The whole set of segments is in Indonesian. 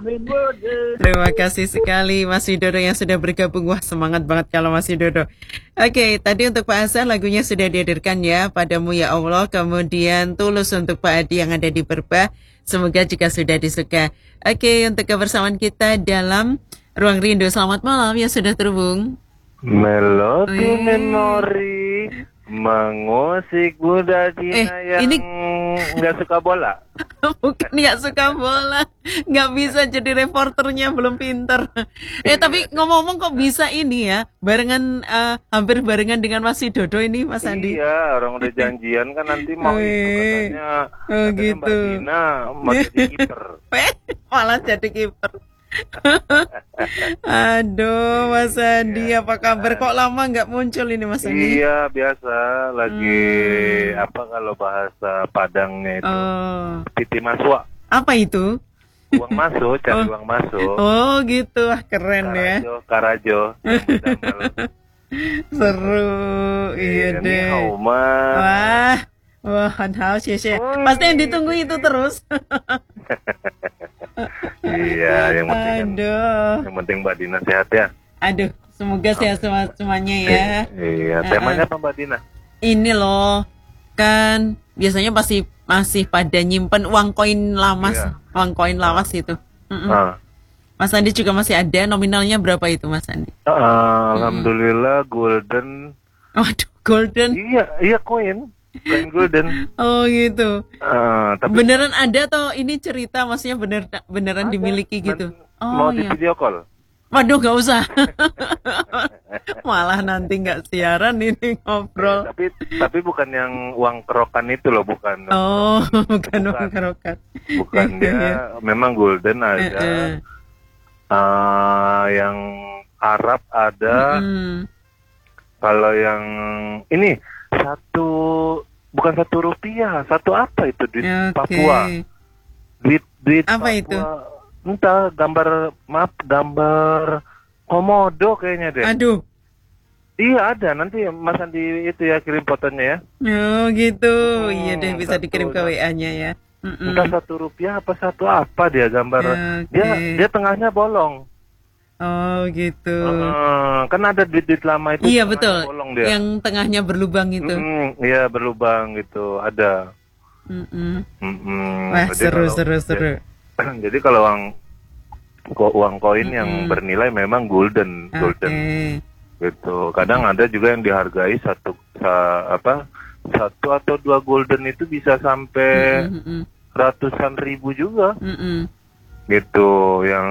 Terima kasih sekali Mas Widodo yang sudah bergabung. Wah, semangat banget kalau Mas Widodo. Oke, tadi untuk Pak Hasan lagunya sudah dihadirkan ya, Padamu Ya Allah. Kemudian Tulus untuk Pak Adi yang ada di Berbah. Semoga juga sudah disuka. Oke, untuk kebersamaan kita dalam Ruang Rindu. Selamat malam yang sudah terhubung. Melodi memori mengusik Bunda Dina yang ini nggak suka bola. Bukan nggak suka bola, nggak bisa jadi reporternya, belum pinter. Tapi ngomong-ngomong kok bisa ini ya, barengan hampir barengan dengan Mas Widodo ini, Mas Andi. Iya, orang udah janjian kan nanti mau itu katanya gitu. Mbak Dina mau jadi kiper. Malah jadi kiper. Aduh, Mas Andi, apa kabar? Kok lama nggak muncul ini, Mas Andi? Iya, biasa lagi apa kalau bahasa Padangnya itu titi masuk. Apa itu? Uang masuk, cari uang masuk. Oh gitu, keren ya. Karajo. Seru, iya deh. Wah, hal sih. Pasti yang ditunggu itu terus. Iya, yang penting Mbak Dina sehat ya. Aduh, semoga sehat semuanya ya. Iya, temanya apa Mbak Dina? Ini loh, kan biasanya masih pada nyimpen uang koin lawas, uang koin lawas itu. Mas Andi juga masih ada, nominalnya berapa itu Mas Andi? Alhamdulillah golden. Waduh, golden. Iya koin golden. Oh gitu. Tapi beneran ada atau ini cerita, maksudnya beneran ada, dimiliki gitu? Mau di video call? Waduh, gak usah. Malah nanti nggak siaran ini ngobrol. Tapi bukan yang uang kerokan itu loh, bukan. Oh, bukan uang kerokan. Bukan dia, memang golden ada. Yang Arab ada. Kalau yang ini bukan Rp1, satu apa itu duit Papua? Duit apa Papua. itu? Entah, gambar komodo kayaknya deh. Aduh. Iya ada, nanti Mas Andi itu ya kirim fotonya ya. Oh gitu, iya deh, bisa dikirim ke WA-nya ya. Entah Rp1 apa satu apa dia gambar. Dia tengahnya bolong. Oh gitu. Kan ada duit lama itu. Iya betul. Bolong dia. Yang tengahnya berlubang itu. Iya berlubang gitu, ada. Wah, seru. Jadi kalau uang koin yang bernilai memang golden. Gitu. Kadang ada juga yang dihargai satu atau dua golden itu bisa sampai ratusan ribu juga. Gitu, yang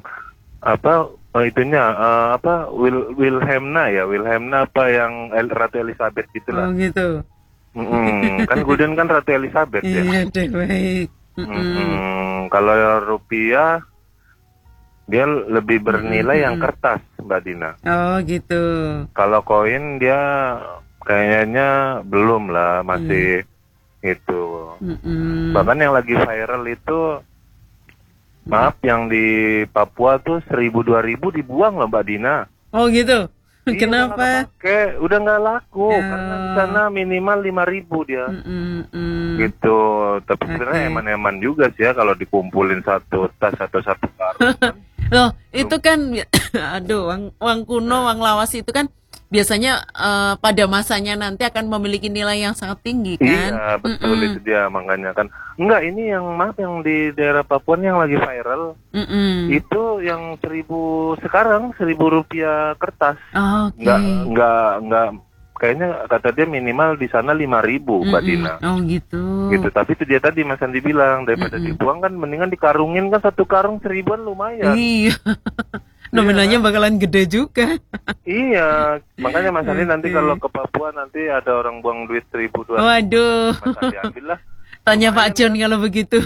Wilhelmina apa yang Ratu Elizabeth gitulah. Oh gitu. Kan golden kan Ratu Elizabeth ya. Iya deh, baik. Kalau rupiah dia lebih bernilai yang kertas, Mbak Dina. Oh gitu. Kalau koin dia kayaknya belum lah, masih itu. Bahkan yang lagi viral itu, maaf, yang di Papua tuh 1.000-2.000 dibuang loh Mbak Dina. Oh gitu. Kenapa? Udah nggak laku karena di sana minimal 5.000 dia. Gitu. Tapi sebenarnya eman-eman juga sih ya kalau dikumpulin satu tas atau satu karung. Loh, itu kan aduh, uang kuno, uang lawas itu kan biasanya pada masanya nanti akan memiliki nilai yang sangat tinggi kan? Iya, betul itu dia, makanya kan. Enggak, ini yang yang di daerah Papua yang lagi viral. Itu yang 1.000 sekarang, Rp1.000 kertas. Oh, okay. Enggak, kayaknya kata dia minimal di sana 5.000 Mbak Dina. Oh gitu. Gitu, tapi itu dia tadi Mas Andi bilang daripada dibuang kan mendingan dikarungin, kan satu karung 1.000-an lumayan. Iya. Nominalnya bakalan gede juga. Iya, makanya Mas Andi nanti kalau ke Papua nanti ada orang buang duit 1.000-2.000. Waduh. Mas Andi ambil lah. Tanya Pak John kalau begitu.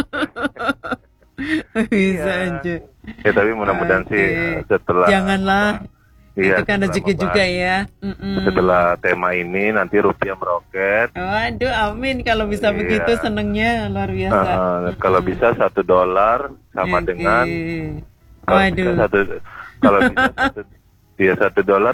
Bisa aja. Ya tapi mudah-mudahan sih setelah. Janganlah. Itu kan rezeki juga ya. Setelah tema ini nanti rupiah meroket. Waduh, amin, kalau bisa begitu senengnya luar biasa. Kalau bisa $1 sama dengan. Waduh. Kalau bisa $1.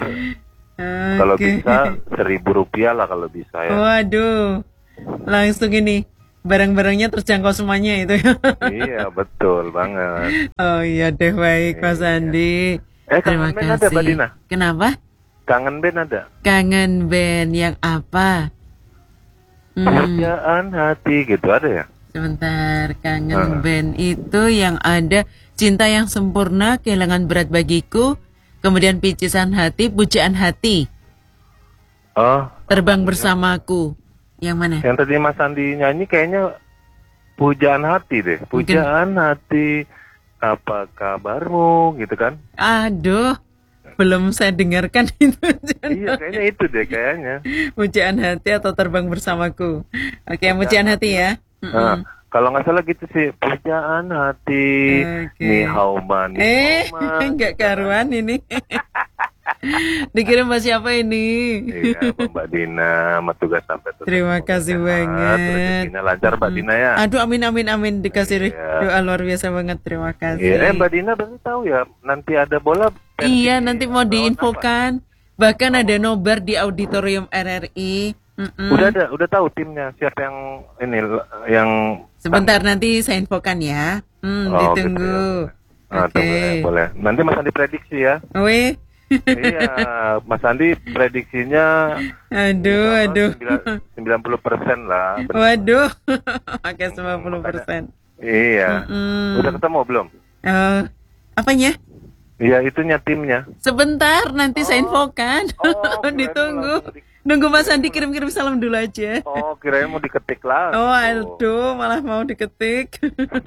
Kalau bisa Rp1.000 lah kalau bisa ya. Waduh. Langsung ini barang-barangnya terjangkau semuanya itu. Iya, betul banget. Oh iya deh, baik Mas Andi. Terima Kangen band ada, Mbak kasih. Dina? Kenapa? Kangen band ada? Kangen band yang apa? Pujaan hati gitu ada ya? Sebentar, kangen band itu yang ada Cinta yang Sempurna, Kehilangan Berat Bagiku, kemudian Picisan Hati, Pujaan Hati, Oh, Terbang Bersamaku. Yang mana? yang tadi Mas Andi nyanyi kayaknya Pujaan Hati deh. Pujaan hati, apa kabarmu gitu kan? Aduh, belum saya dengarkan itu. Iya, kayaknya itu deh kayaknya. Pujaan Hati atau Terbang Bersamaku. Oke, Pujaan Hati ya. Nah, kalau nggak salah gitu sih, Pujaan Hati, Oke. ni hauman. Enggak karuan ini. Dikirim Mbak siapa ini? Iya, Mbak Dina, sama tugas sampai tuh. Terima kasih banget. Rezekinya lancar Mbak Dina ya. Aduh, amin amin amin, dikasih Iya. doa luar biasa banget. Terima kasih. Iya, Mbak Dina berarti tahu ya, nanti ada bola. Iya, nanti mau diinfokan. Bahkan ada nobar di auditorium RRI. Udah tahu timnya siapa yang ini yang. Sebentar nanti saya infokan ya. Ditunggu. Gitu ya. Oke. Boleh. Nanti Mas Andi prediksi ya. Weh. Iya, Mas Andi prediksinya Aduh. 90% lah. Bener. Waduh. Oke, 90%. Iya. Udah ketemu belum? Apanya? Iya, itunya timnya. Sebentar, nanti saya infokan. kirain Ditunggu. langsung Nunggu Mas Andi kirim-kirim salam dulu aja. Oh, kirain mau diketik lah. Oh, aduh, malah mau diketik.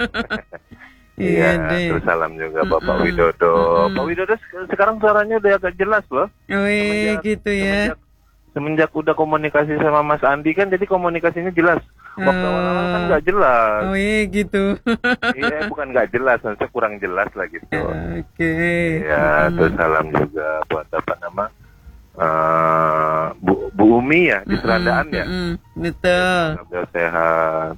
Iya, deh. terus salam juga Bapak Widodo. Pak Widodo sekarang suaranya udah agak jelas loh. Wih, gitu ya. Semenjak udah komunikasi sama Mas Andi kan, jadi komunikasinya jelas. Waktu awal-awal kan nggak jelas. Wih, gitu. Iya, bukan nggak jelas, maksudnya kurang jelas lah gitu. Oke. Iya, terus salam juga buat apa nama Bu Umi ya di Serandaan ya. Betul. Semoga sehat.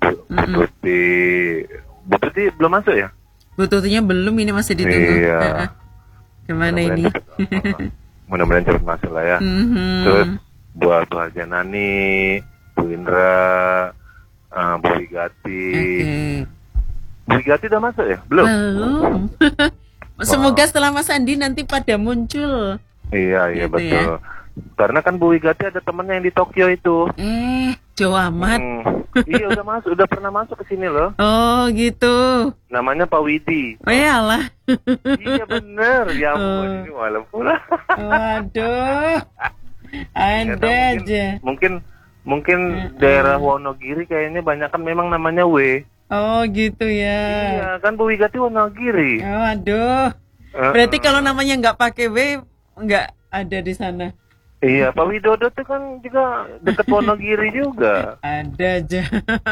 Bu Tuti belum masuk ya? Bututnya belum, ini masih ditunggu. Iya. Kemana ini? Mudah-mudahan cepat masuk lah ya. Terus buat Bu Haja Nani, Bu Indra, Bu Wigati. Bu Wigati udah masuk ya? Belum? Semoga setelah Mas Andi nanti pada muncul. Iya, gitu betul. Ya? Karena kan Bu Wigati ada temennya yang di Tokyo itu. Jauh amat. Iya, udah pernah masuk ke sini loh. Oh, gitu. Namanya Pak Widi. Oh iyalah. Iya bener, ya ampun, ini walaupun. Waduh. Ada aja. Mungkin daerah Wonogiri kayaknya banyak kan memang namanya W. Oh, gitu ya. Iya, kan Bu Wigati Wonogiri. Oh, aduh. Berarti kalau namanya nggak pakai W, nggak ada di sana. Iya, Pak Widodo tuh kan juga deket Wonogiri juga. Ada aja.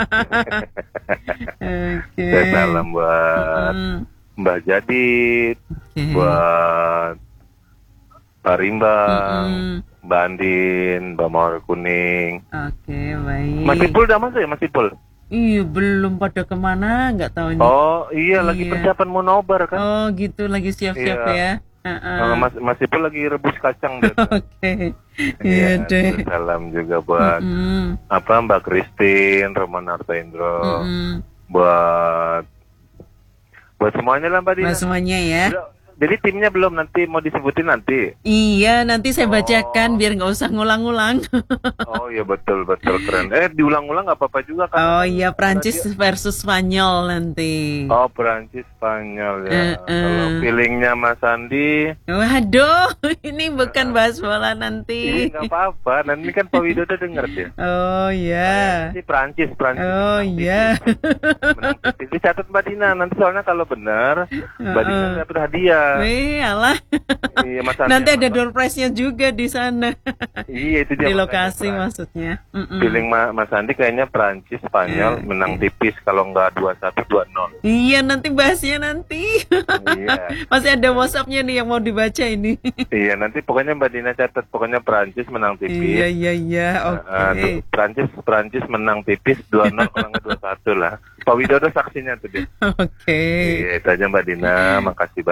Oke. Salam buat Mbak Jadid, buat Pak Rimbang, Mbak Andin, Mbak Mawar Kuning. Oke, baik. Mas Ipul udah masuk ya, Mas Ipul? Iya, belum pada kemana, nggak tahu ini. Oh iya, lagi persiapan mau nobar kan? Oh gitu, lagi siap-siap ya. Mas Ipul lagi rebus kacang deh. Oke. Iya deh. Salam juga buat Mbak Christine, Roman Artaindro, buat semuanya lah Mbak Dina. Buat semuanya ya. Jadi timnya belum, nanti mau disebutin nanti. Iya, nanti saya bacakan biar nggak usah ngulang-ngulang. Oh iya, betul keren. Diulang-ulang nggak apa-apa juga kan? Oh iya, Prancis versus Spanyol nanti. Oh, Prancis Spanyol ya. Kalau feelingnya Mas Andi. Waduh, ini bukan bahas bola nanti. Nggak apa-apa, nanti kan Pak Widodo denger dia. Oh iya. Nanti Prancis. Oh iya. Dicatat Mbak Dina, nanti soalnya kalau benar Mbak Dina dapat hadiah. Wih, alah. Iya, nanti ada door prize-nya juga di sana. Iya, itu dia. Di lokasi maksudnya. Feeling Mas Andi kayaknya Prancis Spanyol menang tipis, kalau nggak 2-1 2-0. Iya, nanti bahasnya nanti. Iya. Masih ada WhatsApp-nya nih yang mau dibaca ini. Iya, nanti pokoknya Mbak Dina catat, pokoknya Prancis menang tipis. Iya. Oke. Prancis menang tipis 2-0 kalau nggak 2-1 lah. Pak Widodo saksinya tuh dia. Oke. Iya, itu aja Mbak Dina, makasih banyak.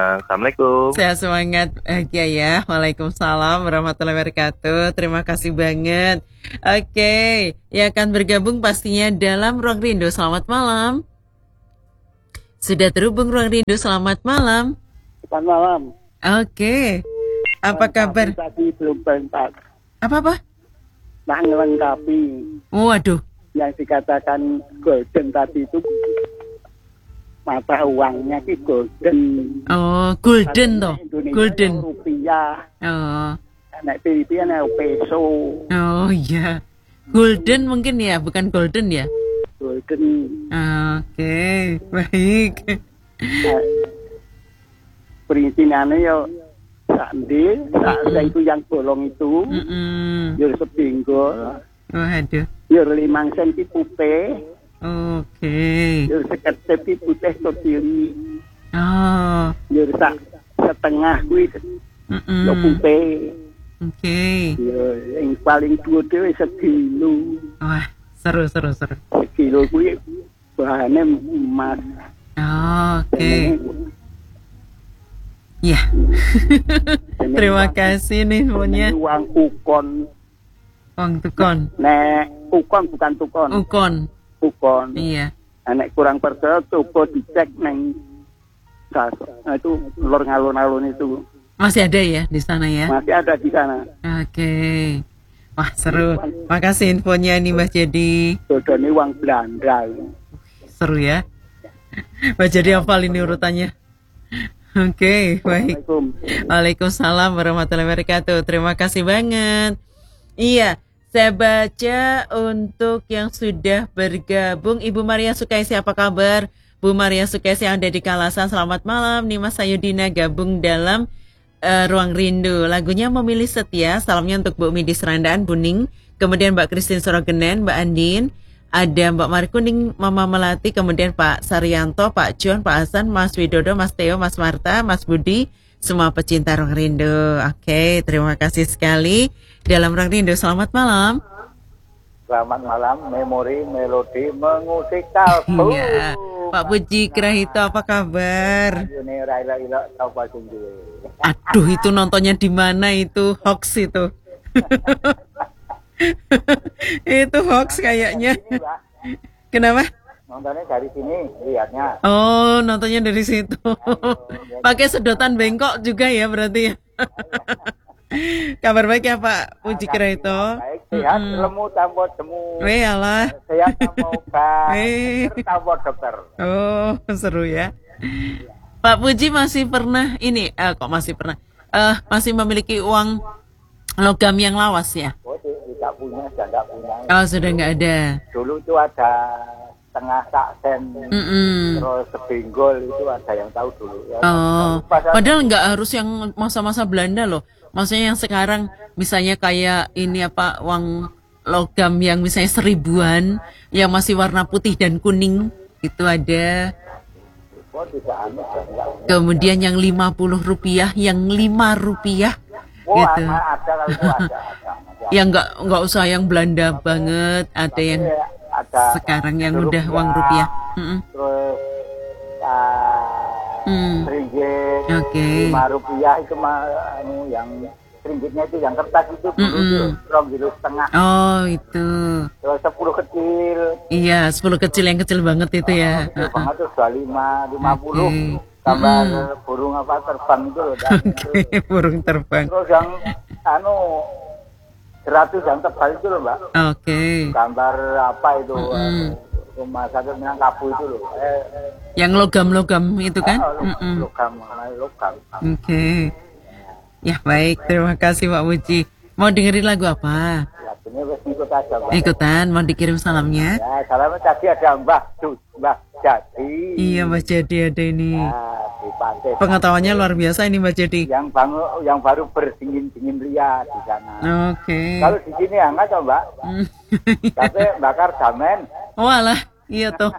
semangat. Assalamualaikum. Sehat semangat bahagia ya. Waalaikumsalam warahmatullahi wabarakatuh. Terima kasih banget. Oke, yang akan bergabung pastinya dalam Ruang Rindu. Selamat malam. Sudah terhubung Ruang Rindu. Selamat malam. Selamat malam. Oke. Apa kabar? Tadi belum bentak. Apa? Nah, melengkapi Waduh. yang dikatakan golden tadi itu mata uangnya ki golden. Oh, golden toh. Indonesia Golden. Rupiah. Oh. Nek Filipina peso. Oh iya. Golden mungkin ya, bukan golden ya. Golden. Oke, baik. Perinciannya ya sandi, itu yang bolong itu. Yo sepinggol. Waduh. Yo 5 senti putih. Oke. Yo seketep putih totili. Oh. Yo setengah kuwi yo putih. Oke. Yo yang paling tua dhewe sekilo. Wah, seru. Sekilo kuwi bahannya emas. Oke. Ya. Terima kasih nih punya. Uang ukon. Uang tukon. Nek ukon bukan tukon. Ukon. Iya. Nek kurang percaya coba dicek neng itu lor ngalun-alun itu. Masih ada ya di sana ya? Masih ada di sana. Oke. Wah, seru. Makasih infonya nih Mbak Jadi. Dodone uang Belanda. Seru ya. Mbak Jadi hafal ini urutannya. Oke, baik. Waalaikumsalam warahmatullahi wabarakatuh. Terima kasih banget. Iya, saya baca untuk yang sudah bergabung. Ibu Maria Sukaisi, apa kabar? Bu Maria Sukaisi yang ada di Kalasan, selamat malam. Nimas Sayudina gabung dalam Ruang Rindu. Lagunya Memilih Setia. Salamnya untuk Bu Umi di Serandaan, Buning. Kemudian Mbak Christine Sorogenen, Mbak Andin. Ada Mbak Mari Kuning, Mama Melati, kemudian Pak Saryanto, Pak John, Pak Hasan, Mas Widodo, Mas Teo, Mas Marta, Mas Budi, semua pecinta Ruang Rindu. Oke, terima kasih sekali. Dalam Ruang Rindu, selamat malam. Selamat malam, memori melodi mengusik kalbu. Iya, Pak Puji Krahito, apa kabar? Aduh, itu nontonnya di mana itu? Hoax itu. Itu hoax kayaknya. Kenapa? Nontonnya dari sini lihatnya. Oh, nontonnya dari situ. Pakai sedotan bengkok juga ya berarti ya. Kabar baik ya Pak Puji Krahito. Baik, sehat, lemu tanpa jemu. Alah. Sehat tanpa obat. Tanpa dokter. Oh, seru ya. Pak Puji masih pernah ini, masih memiliki uang logam yang lawas ya? Tidak punya, sudah punya. Oh, sudah nggak ada. Dulu itu ada setengah saksen, terus sebinggol itu ada yang tahu dulu. Ya. Oh, padahal nggak harus yang masa-masa Belanda loh. Maksudnya yang sekarang misalnya kayak ini apa uang logam yang misalnya 1000-an yang masih warna putih dan kuning itu ada. Oh, tidak aneh. Kemudian yang Rp50, yang Rp5 gitu. Ada kalau itu ada. Yang nggak usah yang Belanda banget, ada yang ada sekarang yang udah uang rupiah. Terus ringgit, Oke. Rp5 itu yang ringgitnya itu yang kertas itu dulu Rp2,5. Oh itu. Terus 10 kecil. Iya 10 kecil yang kecil banget itu ya. Kecil banget tuh 25, 50. Tambah burung apa terbang itu loh. Oke, burung terbang. Terus yang 100 yang tebal itu loh Mbak. Oke. Gambar apa itu? Rumah sakit Minangkabau itu loh. Yang logam-logam itu kan? Logam. Oke. Ya baik, terima kasih Pak Puji. Mau dengerin lagu apa? Lagunya wes ikut aja Mbak. Ikutan, mau dikirim salamnya? Ya, salamnya tadi ada Mbah Jadi. Iya Mbak Jadi ada ini. Di Pantai. Pengetahuannya luar biasa ini Mbak Jadi. Yang baru berdingin-dingin ria di sana. Oke. Kalau di sini hangat toh Mbak. Tapi bakar damen. Walah, iya toh.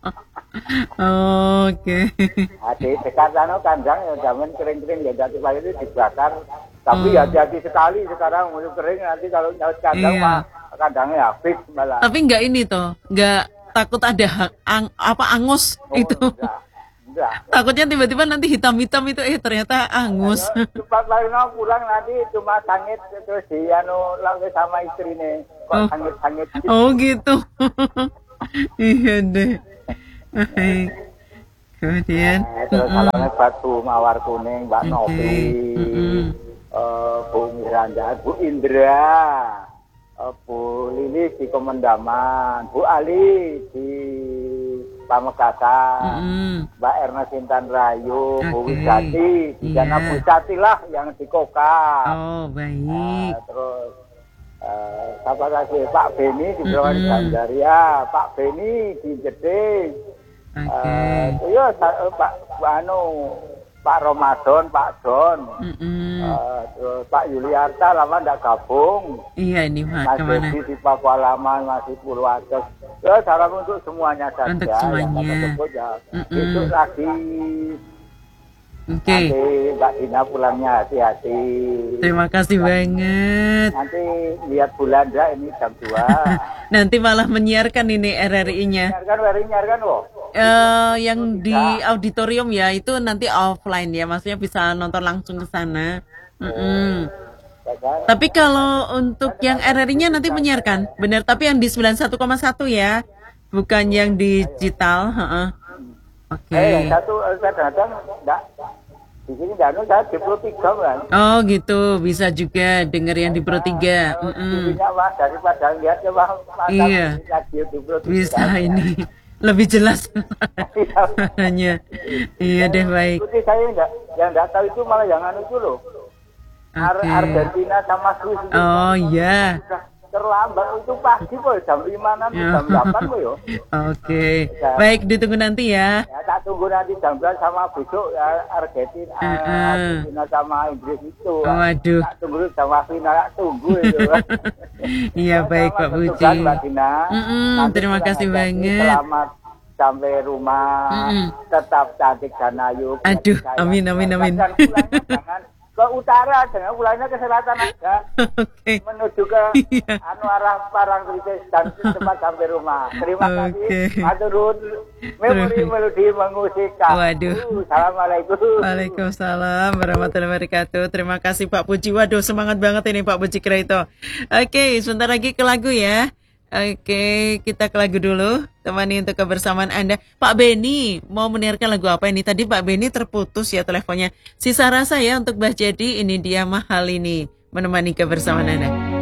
Oke. Di dekat sana kandang ya damen kering-kering ya dari pagi itu dibakar. Tapi hati-hati sekali sekarang musim kering nanti kalau nyaut kandang mah kandangnya habis malah. Tapi enggak ini toh, enggak takut ada angus itu. enggak. Takutnya tiba-tiba nanti hitam-hitam itu ternyata angus. Cepat lagi pulang nanti cuma sangit terus lagi sama istrinya kok sangit-sangit gitu. Oh gitu. Iya deh. Baik. Kemudian terus salamnya batu mawar kuning Mbak Novi, Bu Miranda, Bu Indra, Bu Lilis di Komendaman, Bu Ali di Pamekasan, Mbak Ernest Intan Rayu, Bu Wisati, di sana Bu Sati lah yang di Koka. Oh baik. Terus siapa lagi? Pak Beni di Berawan Gandaria, Pak Beni di Jeding. Iya Pak Ramadan, Pak Don, terus Pak Yuliarta lama ndak gabung. Iya ini Pak kemana? Masih di Pakualaman, masih Purwadas. Ya salam untuk semuanya saja. Untuk semuanya. Besok lagi. Oke. Nanti Mbak Dina pulangnya hati-hati. Terima kasih banget. Nanti lihat bulan dah ini jam 2. Nanti malah menyiarkan ini RRI-nya. Nyarkan loh. Yang di auditorium ya itu nanti offline ya, maksudnya bisa nonton langsung ke sana. Tapi kalau untuk yang RRI-nya nanti menyiarkan, benar. Tapi yang di 91,1 ya, bukan yang digital. Oke. Yang satu kadang-kadang enggak di sini saya di Pro 3 kan. Oh gitu, bisa juga denger yang di Pro 3. Wah, daripada lihatnya wah. Iya. Bisa ini. Lebih jelas hanya iya deh baik. Ikuti saya enggak tahu itu malah yang itu loh. Argentina sama Swiss itu. Oh iya. Terlambat itu pagi kok jam 5 nanti jam 8 kok yo. Oke. Baik ditunggu nanti ya. Ya tak tunggu nanti jam 9 sama besok Argentina sama Inggris itu. Waduh. Tak tunggu sama final tunggu itu. Iya baik Pak Puji. Terima kasih banget. Selamat sampai rumah. Tetap cantik dan ayu. Aduh, amin. Jangan ke utara, jangan pulangnya ke selatan aja. Oke. Menuju ke arah Parangtritis dan cepat sampai rumah. Terima kasih. Maturun melodi mengusikkan. Waduh. Assalamualaikum. Waalaikumsalam warahmatullahi wabarakatuh. Terima kasih Pak Puji. Waduh, semangat banget ini Pak Puji Kreito. Oke, sebentar lagi ke lagu ya. Oke, kita ke lagu dulu. Temani untuk kebersamaan Anda. Pak Beni, mau mendengarkan lagu apa ini? Tadi Pak Beni terputus ya teleponnya. Sisa rasa ya untuk Mbah Jadi, ini dia mahal ini. Menemani kebersamaan Anda.